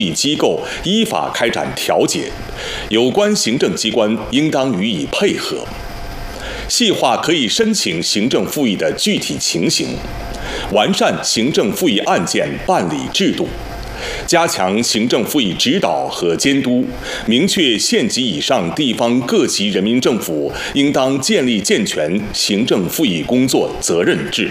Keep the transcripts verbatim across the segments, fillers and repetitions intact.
机构依法开展调解，有关行政机关应当予以配合。细化可以申请行政复议的具体情形，完善行政复议案件办理制度，加强行政复议指导和监督，明确县级以上地方各级人民政府应当建立健全行政复议工作责任制。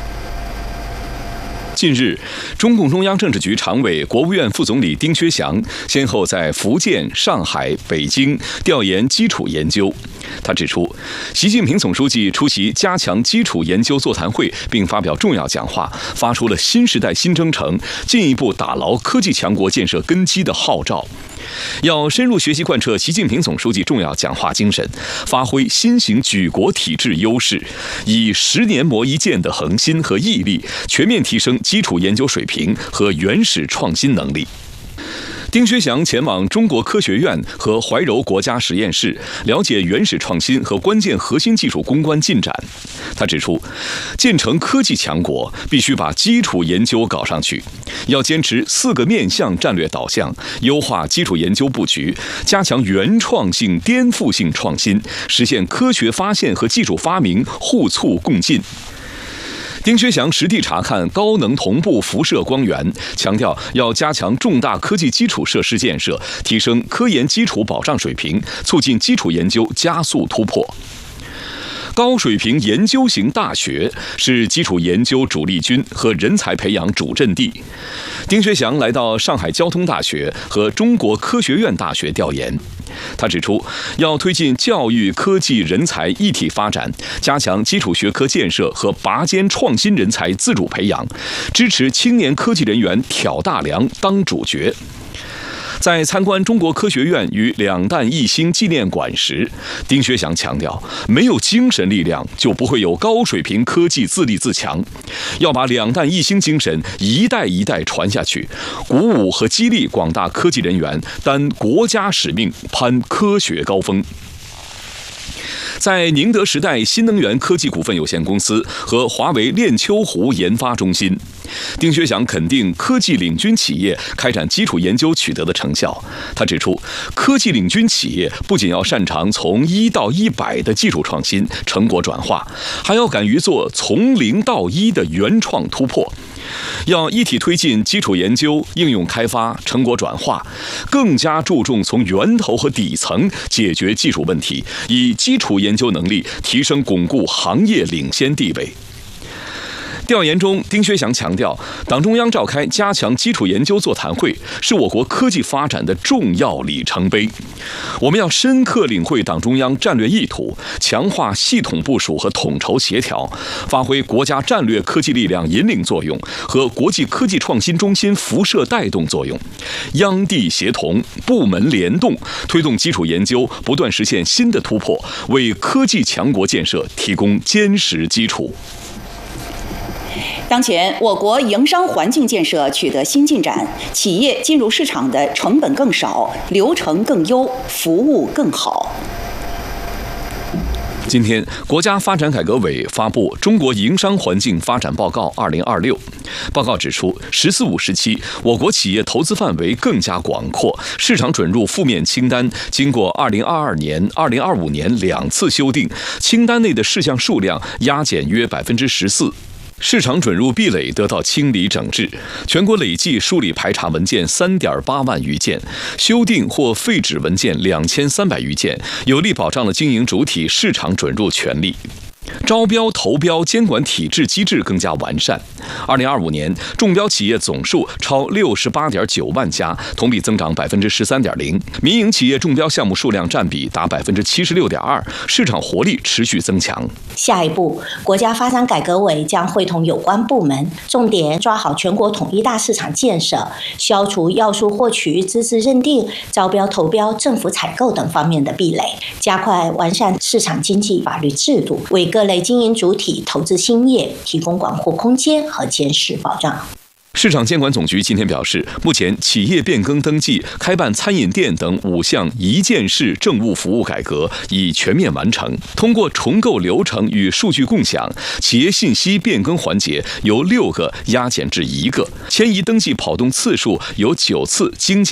近日，中共中央政治局常委、国务院副总理丁薛祥先后在福建、上海、北京调研基础研究。他指出，习近平总书记出席加强基础研究座谈会并发表重要讲话，发出了新时代新征程、进一步打牢科技强国建设根基的号召。要深入学习贯彻习近平总书记重要讲话精神，发挥新型举国体制优势，以十年磨一剑的恒心和毅力，全面提升基础研究水平和原始创新能力。丁薛祥前往中国科学院和怀柔国家实验室，了解原始创新和关键核心技术攻关进展。他指出，建成科技强国必须把基础研究搞上去，要坚持四个面向战略导向，优化基础研究布局，加强原创性、颠覆性创新，实现科学发现和技术发明互促共进。丁薛祥实地查看高能同步辐射光源，强调要加强重大科技基础设施建设，提升科研基础保障水平，促进基础研究加速突破。高水平研究型大学是基础研究主力军和人才培养主阵地。丁薛祥来到上海交通大学和中国科学院大学调研。他指出，要推进教育、科技、人才一体发展，加强基础学科建设和拔尖创新人才自主培养，支持青年科技人员挑大梁、当主角。在参观中国科学院与两弹一星纪念馆时，丁薛祥强调，没有精神力量就不会有高水平科技自立自强，要把两弹一星精神一代一代传下去，鼓舞和激励广大科技人员担国家使命，攀科学高峰。在宁德时代新能源科技股份有限公司和华为练丘湖研发中心，丁薛祥肯定科技领军企业开展基础研究取得的成效。他指出，科技领军企业不仅要擅长从一到一百的技术创新成果转化，还要敢于做从零到一的原创突破。要一体推进基础研究、应用开发、成果转化，更加注重从源头和底层解决技术问题，以基础研究能力提升巩固行业领先地位。调研中，丁薛祥强调，党中央召开加强基础研究座谈会，是我国科技发展的重要里程碑。我们要深刻领会党中央战略意图，强化系统部署和统筹协调，发挥国家战略科技力量引领作用和国际科技创新中心辐射带动作用，央地协同，部门联动，推动基础研究不断实现新的突破，为科技强国建设提供坚实基础。 当前，我国营商环境建设取得新进展，企业进入市场的成本更少，流程更优，服务更好。 今天，国家发展改革委发布《中国营商环境发展报告二零二六》。报告指出，“十四五”时期，我国企业投资范围更加广阔，市场准入负面清单经过二零二二年、二零二五年两次修订，清单内的事项数量压减约百分之十四。市场准入壁垒得到清理整治，全国累计梳理排查文件三点八万余件，修订或废止文件两千三百余件，有力保障了经营主体市场准入权利。招标投标监管体制机制更加完善。二零二五年，中标企业总数超六十八点九万家，同比增长百分之十三点零。民营企业中标项目数量占比达百分之七十六点二，市场活力持续增强。 下一步，国家发展改革委将会同有关部门，重点抓好全国统一大市场建设，消除要素获取、资质认定、招标投标、政府采购等方面的壁垒，加快完善市场经济法律制度，为各类经营主体投资兴业提供广阔空间和坚实保障。 市场监管总局今天表示，目前企业变更登记、开办餐饮店等五项一件式政务服务改革已全面完成。通过重构流程与数据共享，企业信息变更环节由六个压减至一个，迁移登记跑动次数由九次精简。